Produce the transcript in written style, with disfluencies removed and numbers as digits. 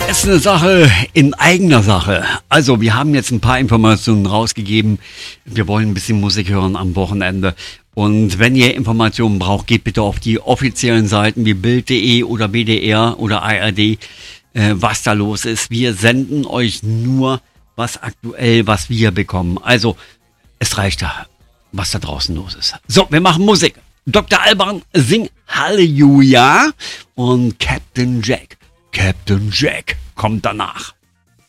Ist eine Sache in eigener Sache. Also, wir haben jetzt ein paar Informationen rausgegeben. Wir wollen ein bisschen Musik hören am Wochenende. Und wenn ihr Informationen braucht, geht bitte auf die offiziellen Seiten wie Bild.de oder WDR oder ARD, was da los ist. Wir senden euch nur was aktuell, was wir bekommen. Also, es reicht da, was da draußen los ist. So, wir machen Musik. Dr. Alban, sing Halleluja und Captain Jack kommt danach.